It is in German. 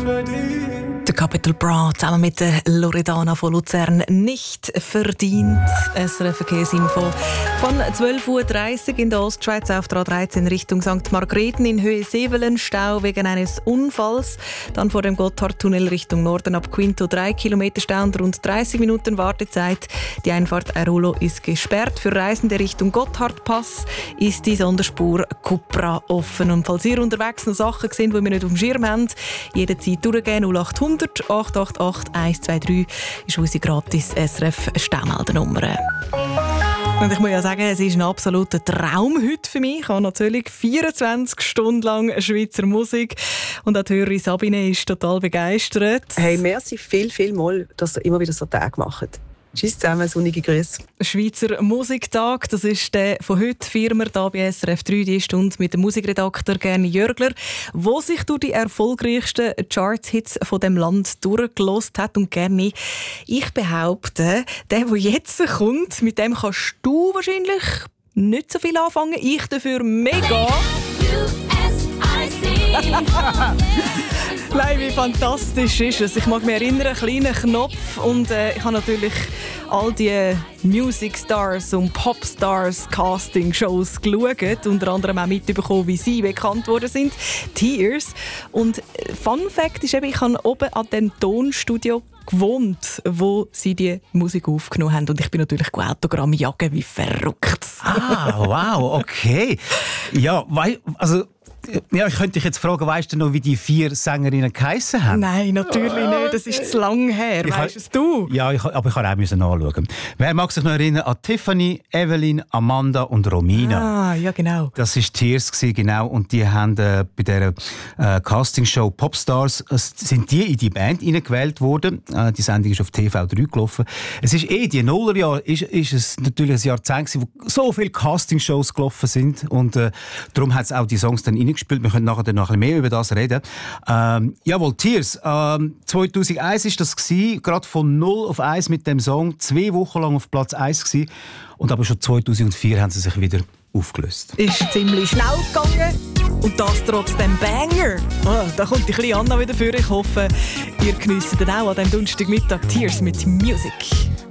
Der Capital Bra zusammen mit der Loredana von Luzern nicht verdient. SRF Verkehrsinfo von 12.30 Uhr in der Ostschweiz auf der A13 Richtung St. Margrethen in Höhe Sevelen. Stau wegen eines Unfalls. Dann vor dem Gotthardtunnel Richtung Norden ab Quinto 3 Kilometer Stau und rund 30 Minuten Wartezeit. Die Einfahrt Airolo ist gesperrt. Für Reisende Richtung Gotthardpass ist die Sonderspur Cupra offen. Und falls ihr unterwegs noch Sachen seht, die wir nicht auf dem Schirm haben, jederzeit durchgehen. 0800 888 123 ist unsere gratis SRF Staumeldernummer. Und ich muss ja sagen, es ist ein absoluter Traum heute für mich. Ich habe natürlich 24 Stunden lang Schweizer Musik. Und auch die Hörerin Sabine ist total begeistert. Hey, merci viel mal, dass ihr immer wieder so Tage macht. Tschüss zusammen, sonnige Grüße. Schweizer Musiktag, das ist der von heute. Firma hier bei SRF 3, die Stunde mit dem Musikredakteur Gerni Jörgler, der sich durch die erfolgreichsten Charts-Hits von dem Land durchgelost hat. Und Gerni, ich behaupte, der jetzt kommt, mit dem kannst du wahrscheinlich nicht so viel anfangen. Ich dafür mega. Nein, wie fantastisch ist es. Ich mag mich erinnern, einen kleinen Knopf und ich habe natürlich all die Music Stars und Popstars Casting-Shows geschaut, unter anderem auch mitbekommen, wie sie bekannt worden sind, Tears. Und Fun Fact ist eben, ich habe oben an dem Tonstudio gewohnt, wo sie die Musik aufgenommen haben. Und ich bin natürlich Autogramm jagen wie verrückt. Ah, wow, okay. Ja, ich könnte dich jetzt fragen, weißt du noch, wie die 4 Sängerinnen geheissen haben? Nein, natürlich nicht. Das ist zu lang her. Weißt es du? Ja, aber ich musste auch nachschauen. Wer mag sich noch erinnern an Tiffany, Evelyn, Amanda und Romina? Ah, ja, genau. Das war Tears, genau. Und die haben bei dieser Castingshow Popstars sind die in die Band hineingewählt worden. Die Sendung ist auf TV3 gelaufen. Es ist die Nullerjahre ist es natürlich ein Jahrzehnt, wo so viele Castingshows gelaufen sind. Und darum hat es auch die Songs dann gespielt. Wir können nachher noch ein bisschen mehr über das reden. Jawohl, Tears. 2001 war das gerade von 0 auf 1 mit dem Song. 2 Wochen lang auf Platz 1 gewesen. Und aber schon 2004 haben sie sich wieder aufgelöst. Ist ziemlich schnell gegangen. Und das trotz dem Banger. Da kommt die kleine Anna wieder für. Ich hoffe, ihr geniesst dann auch an diesem Donnerstagmittag Tears mit Music.